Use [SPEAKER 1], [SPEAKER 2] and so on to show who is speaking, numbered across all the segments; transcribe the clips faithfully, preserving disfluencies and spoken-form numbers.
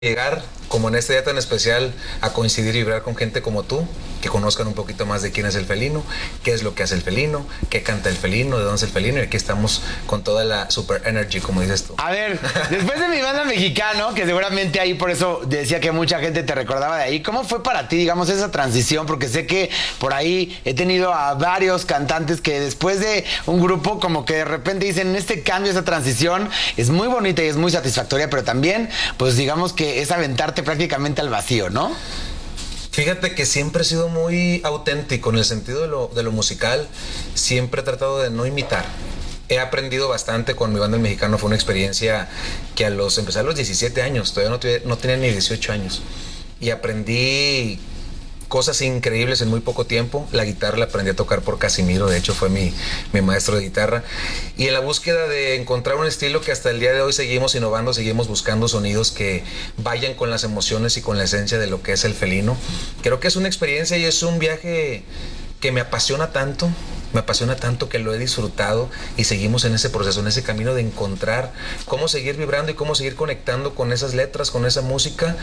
[SPEAKER 1] llegar, como en este día tan especial, a coincidir y vibrar con gente como tú, que conozcan un poquito más de quién es el felino, qué es lo que hace el felino, qué canta el felino, de dónde es el felino, y aquí estamos con toda la super energy, como dices tú.
[SPEAKER 2] A ver, después de Mi Banda Mexicano, que seguramente ahí por eso decía que mucha gente te recordaba de ahí, ¿cómo fue para ti, digamos, esa transición? Porque sé que por ahí he tenido a varios cantantes que después de un grupo como que de repente dicen, este cambio, esa transición es muy bonita y es muy satisfactoria, pero también, pues digamos que es aventarte prácticamente al vacío, ¿no?
[SPEAKER 1] Fíjate que siempre he sido muy auténtico en el sentido de lo, de lo musical. Siempre he tratado de no imitar. He aprendido bastante con Mi Banda El Mexicano. Fue una experiencia que a los, empecé a los diecisiete años, todavía no, tuve, no tenía ni dieciocho años. Y aprendí cosas increíbles en muy poco tiempo. La guitarra la aprendí a tocar por Casimiro, de hecho fue mi, mi maestro de guitarra. Y en la búsqueda de encontrar un estilo que hasta el día de hoy seguimos innovando, seguimos buscando sonidos que vayan con las emociones y con la esencia de lo que es el felino. Creo que es una experiencia y es un viaje que me apasiona tanto, me apasiona tanto que lo he disfrutado y seguimos en ese proceso, en ese camino de encontrar cómo seguir vibrando y cómo seguir conectando con esas letras, con esa música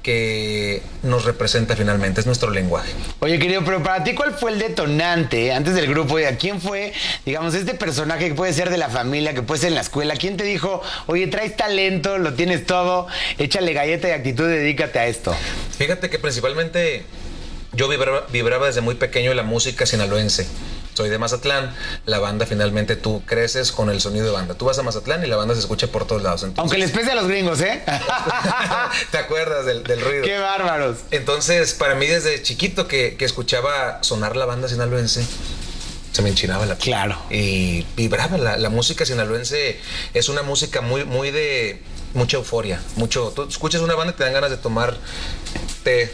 [SPEAKER 1] que nos representa finalmente, es nuestro lenguaje.
[SPEAKER 2] Oye, querido, pero para ti, ¿cuál fue el detonante antes del grupo? ¿A quién fue, digamos, este personaje que puede ser de la familia, que puede ser en la escuela? ¿Quién te dijo, oye, traes talento, lo tienes todo, échale galleta y actitud, dedícate a esto?
[SPEAKER 1] Fíjate que principalmente yo vibraba, vibraba desde muy pequeño la música sinaloense. Soy de Mazatlán, la banda finalmente tú creces con el sonido de banda. Tú vas a Mazatlán y la banda se escucha por todos lados. Entonces,
[SPEAKER 2] aunque les pese a los gringos, ¿eh?
[SPEAKER 1] ¿Te acuerdas del, del ruido?
[SPEAKER 2] ¡Qué bárbaros!
[SPEAKER 1] Entonces, para mí desde chiquito que, que escuchaba sonar la banda sinaloense, se me enchinaba la piel.
[SPEAKER 2] Claro.
[SPEAKER 1] Y vibraba. La, la música sinaloense es una música muy, muy de mucha euforia. Mucho, tú escuchas una banda y te dan ganas de tomar té.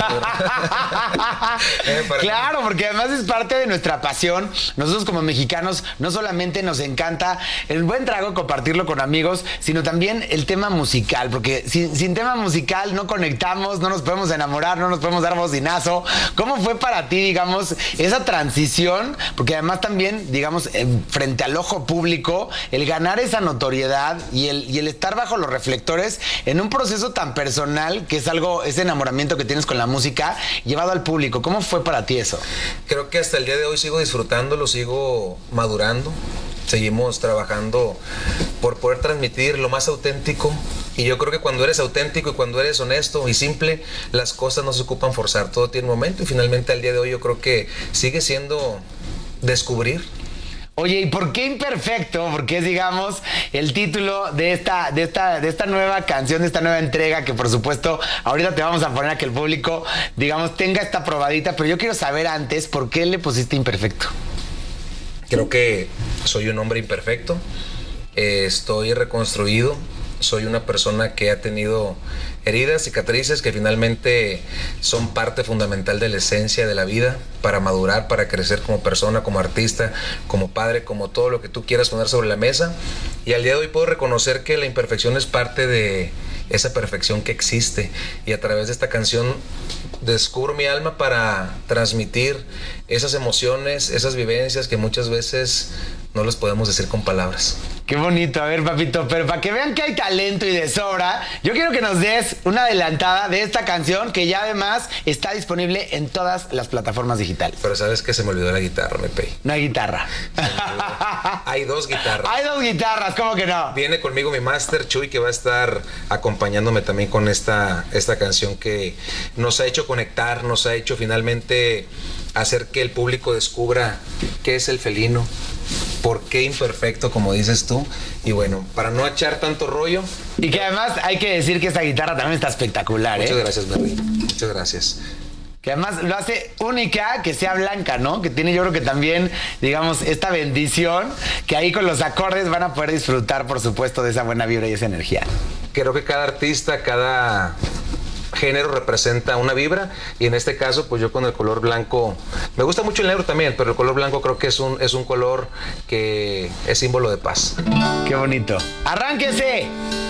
[SPEAKER 2] eh, claro, porque además es parte de nuestra pasión. Nosotros como mexicanos no solamente nos encanta el buen trago, compartirlo con amigos, sino también el tema musical, porque sin, sin tema musical no conectamos, no nos podemos enamorar, no nos podemos dar bocinazo. ¿Cómo fue para ti, digamos, esa transición? Porque además también, digamos, frente al ojo público, el ganar esa notoriedad y el, y el estar bajo los reflectores en un proceso tan personal que es algo, ese enamoramiento que tienes con la música llevado al público. ¿Cómo fue para ti eso?
[SPEAKER 1] Creo que hasta el día de hoy sigo disfrutándolo, sigo madurando, seguimos trabajando por poder transmitir lo más auténtico. Y yo creo que cuando eres auténtico y cuando eres honesto y simple, las cosas no se ocupan forzar, todo tiene un momento. Y finalmente al día de hoy yo creo que sigue siendo descubrir.
[SPEAKER 2] Oye, ¿y por qué Imperfecto? Porque es, digamos, el título de esta, de esta, de esta nueva canción, de esta nueva entrega, que por supuesto ahorita te vamos a poner a que el público, digamos, tenga esta probadita, pero yo quiero saber antes, ¿por qué le pusiste Imperfecto?
[SPEAKER 1] Creo que soy un hombre imperfecto, eh, estoy reconstruido, soy una persona que ha tenido heridas, cicatrices que finalmente son parte fundamental de la esencia de la vida para madurar, para crecer como persona, como artista, como padre, como todo lo que tú quieras poner sobre la mesa. Y al día de hoy puedo reconocer que la imperfección es parte de esa perfección que existe. Y a través de esta canción descubro mi alma para transmitir esas emociones, esas vivencias que muchas veces no las podemos decir con palabras.
[SPEAKER 2] Qué bonito, a ver, papito, pero para que vean que hay talento y de sobra, yo quiero que nos des una adelantada de esta canción que ya además está disponible en todas las plataformas digitales.
[SPEAKER 1] Pero sabes que se me olvidó la guitarra, me pei.
[SPEAKER 2] No hay guitarra.
[SPEAKER 1] Hay dos guitarras.
[SPEAKER 2] Hay dos guitarras, ¿cómo que no?
[SPEAKER 1] Viene conmigo mi máster Chuy, que va a estar acompañándome también con esta, esta canción que nos ha hecho conectar, nos ha hecho finalmente hacer que el público descubra qué es el felino, por qué imperfecto, como dices tú. Y bueno, para no echar tanto rollo.
[SPEAKER 2] Y que además hay que decir que esta guitarra también está espectacular,
[SPEAKER 1] Muchas
[SPEAKER 2] ¿eh?
[SPEAKER 1] gracias, Berry. Muchas gracias.
[SPEAKER 2] Que además lo hace única, que sea blanca, ¿no? Que tiene, yo creo que también, digamos, esta bendición, que ahí con los acordes van a poder disfrutar, por supuesto, de esa buena vibra y esa energía.
[SPEAKER 1] Creo que cada artista, cada género representa una vibra, y en este caso pues yo con el color blanco, me gusta mucho el negro también, pero el color blanco creo que es un, es un color que es símbolo de paz.
[SPEAKER 2] Qué bonito. ¡Arránquese!